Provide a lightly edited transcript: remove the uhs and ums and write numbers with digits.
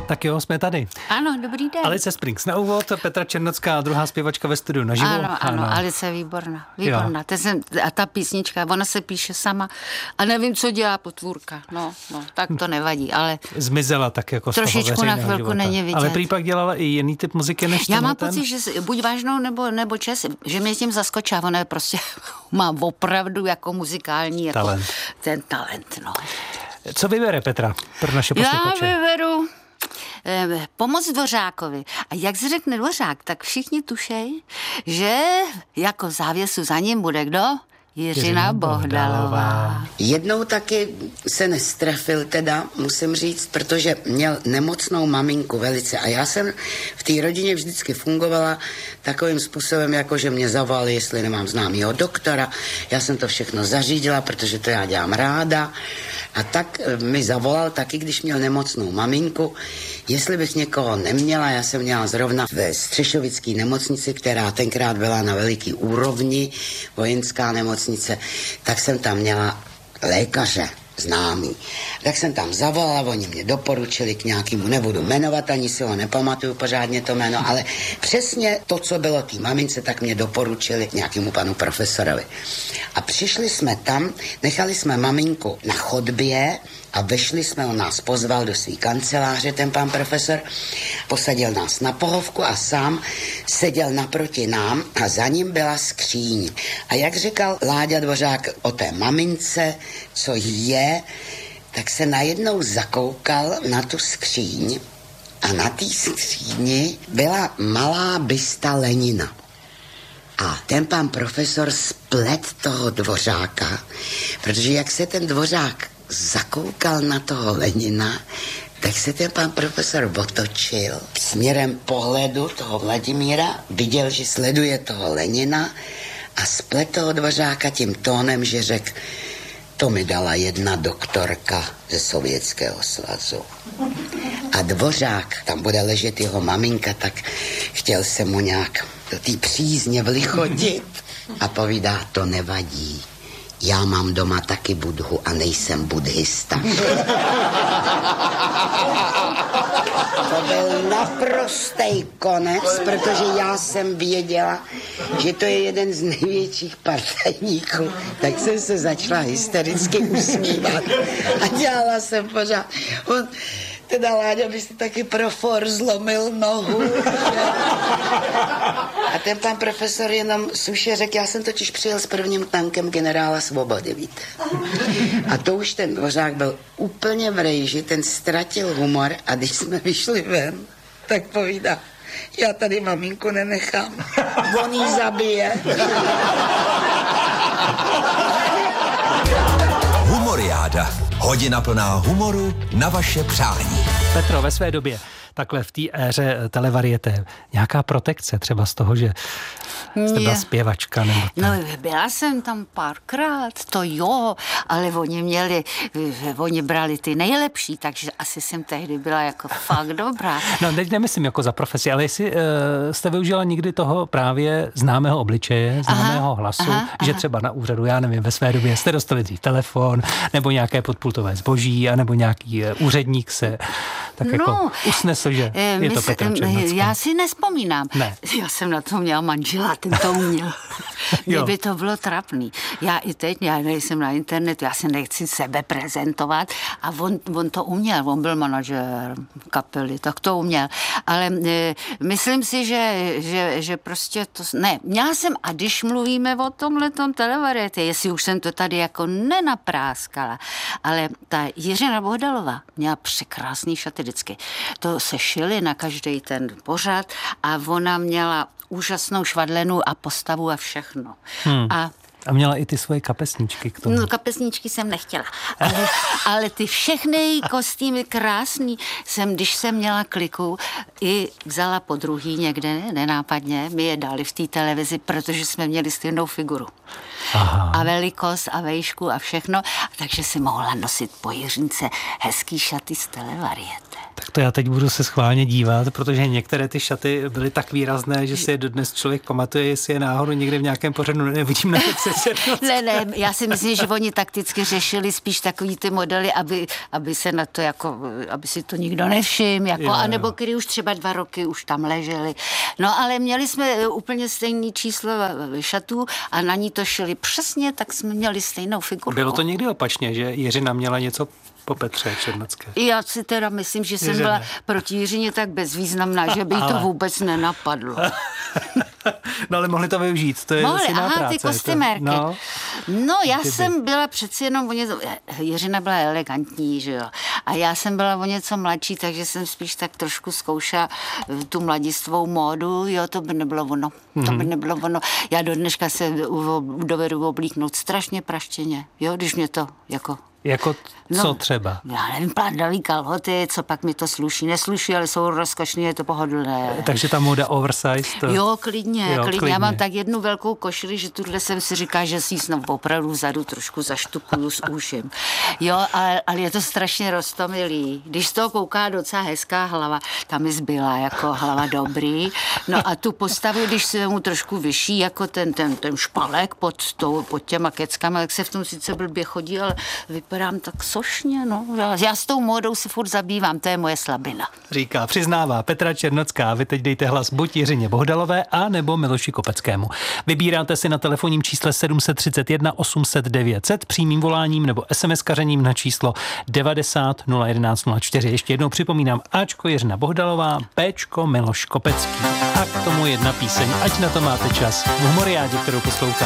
Tak jo, jsme tady. Ano, dobrý den. Alice Springs na úvod, Petra Černocká, druhá zpěvačka ve studiu naživo. Ano, Alice je výborná. A ta písnička, ona se píše sama a nevím, co dělá potvůrka. No, tak to nevadí, ale... Zmizela tak jako trošičku na chvilku života. Není vidět. Ale prý pak dělala i jiný typ muziky než já mám pocit, že buď vážnou nebo čes, že mě tím zaskočila. Ona prostě má opravdu jako muzikální talent. Jako ten talent, no. Co vybere Petra pro naše posluchače? Já vyberu Pomoc Dvořákovi. A jak se řekne Dvořák, tak všichni tušejí, že jako závěsu za ním bude kdo? Jiřina Bohdalová. Jednou taky se nestrefil teda, musím říct, protože měl nemocnou maminku velice a já jsem v té rodině vždycky fungovala takovým způsobem, jako že mě zavolali, jestli nemám známýho doktora. Já jsem to všechno zařídila, protože to já dělám ráda. A tak mi zavolal taky, když měl nemocnou maminku, jestli bych někoho neměla. Já jsem měla zrovna ve Střešovické nemocnici, která tenkrát byla na veliký úrovni, vojenská nemocnice, tak jsem tam měla lékaře známý. Tak jsem tam zavolala, oni mě doporučili k nějakému, nebudu jmenovat, ani si ho nepamatuju pořádně to jméno, ale přesně to, co bylo té mamince, tak mě doporučili k nějakému panu profesorovi. A přišli jsme tam, nechali jsme maminku na chodbě a vešli jsme, on nás pozval do své kanceláře, ten pan profesor, posadil nás na pohovku a sám seděl naproti nám a za ním byla skříň. A jak říkal Láďa Dvořák o té mamince, co je, tak se najednou zakoukal na tu skříň a na té skříni byla malá bysta Lenina. A ten pan profesor splet toho Dvořáka, protože jak se ten Dvořák zakoukal na toho Lenina, tak se ten pan profesor otočil směrem pohledu toho Vladimíra, viděl, že sleduje toho Lenina a splet toho Dvořáka tím tónem, že řekl, to mi dala jedna doktorka ze Sovětského svazu. A Dvořák, tam bude ležet jeho maminka, tak chtěl se mu nějak do té přízně vlichotit a povídá, to nevadí. Já mám doma taky budhu a nejsem buddhista. To byl naprostý konec, protože já jsem věděla, že to je jeden z největších partajníků. Tak jsem se začala hystericky usmívat a dělala jsem pořád. Teda Láďa by si taky pro for zlomil nohu. A ten pan profesor jenom suše řekl, já jsem totiž přijel s prvním tankem generála Svobody, víte. A to už ten Dvořák byl úplně v rejži, ten ztratil humor a když jsme vyšli ven, tak povídá, já tady maminku nenechám, on jí zabije. Humoriáda. Hodina plná humoru na vaše přání. Petro, ve své době, takhle v té éře televarieté, nějaká protekce třeba z toho, že jste byla zpěvačka? Nebo no, byla jsem tam párkrát, to jo, ale oni brali ty nejlepší, takže asi jsem tehdy byla jako fakt dobrá. No, teď nemyslím jako za profesi, ale jestli jste využila nikdy toho právě známého obličeje, známého hlasu, že třeba na úřadu, já nevím, ve své době jste dostali dřív telefon, nebo nějaké podpultové zboží, anebo nějaký úředník se tak jako usnesl, že je to Petra Černocká. Já si nespomínám. Ne. Já jsem na to měla manžela, ten to uměl. Kdyby to bylo trapný. Já i teď, já nejsem na internetu, já se nechci sebe prezentovat a on to uměl, on byl manažer kapely, tak to uměl. Ale myslím si, že prostě to... Ne, měla jsem, a když mluvíme o tomhletom televarietě, jestli už jsem to tady jako nenapráskala, ale ta Jiřina Bohdalová měla překrásný šaty vždycky. To se šily na každý ten pořad a ona měla úžasnou švadlenu a postavu a všechno. A měla i ty svoje kapesníčky k tomu. No, kapesníčky jsem nechtěla. Ale ty všechny kostýmy krásný jsem, když jsem měla kliku, i vzala po druhý někde, nenápadně, mi je dali v té televizi, protože jsme měli stejnou figuru. Aha. A velikost a vejšku a všechno, takže si mohla nosit po Jiřince hezký šaty z televariete. Tak to já teď budu se schválně dívat, protože některé ty šaty byly tak výrazné, že si je dodnes člověk pamatuje, jestli je náhodou někde v nějakém pořadu nevidím na Ne, já si myslím, že oni takticky řešili spíš takový ty modely, aby se na to jako, aby si to nikdo nevšiml, jako, anebo který už třeba 2 roky už tam leželi. No ale měli jsme úplně stejný číslo šatů a na ní to šili přesně, tak jsme měli stejnou figurku. Bylo to někdy opačně, že Jiřina měla něco po Petře Černocké? Já si teda myslím, že jsem byla proti Jiřině tak bezvýznamná, že by jí to vůbec nenapadlo. No ale mohli to využít, to je zase jiná práce. Ty kostymérky. No já jsem byla přeci jenom Jiřina byla elegantní, že jo. A já jsem byla o něco mladší, takže jsem spíš tak trošku zkoušela tu mladistvou módu, jo, to by nebylo ono. To by nebylo ono. Já do dneška se dovedu oblíknout strašně praštěně, jo, když mě to jako... Jako co třeba? Já nevím, pádavý kalhoty, co pak mi to sluší. Nesluší, ale jsou rozkošný, je to pohodlné. Takže ta móda oversize? To... Jo, klidně. Já mám tak jednu velkou košili, že tuhle jsem si říká, že si ji snad opravdu vzadu trošku zaštupuju s uším. Jo, ale je to strašně roztomilý. Když z toho kouká docela hezká hlava, tam mi zbyla jako hlava dobrý. No a tu postavu, když se mu trošku vyšší, jako ten špalek pod těma keckama, tak se v tom sice blbě chodí, ale vypadám tak sošně, no. Já s tou módou se furt zabývám, to je moje slabina. Říká, přiznává Petra Černocká. Vy teď dejte hlas buď Jiřině Bohdalové a nebo Miloši Kopeckému. Vybíráte si na telefonním čísle 731 800 900 přímým voláním nebo SMS-kařením na číslo 90 011 04. Ještě jednou připomínám, Ačko Jiřina Bohdalová, Bčko Miloš Kopecký. A k tomu jedna píseň, ať na to máte čas. V Humoriádě, kterou posloucháte.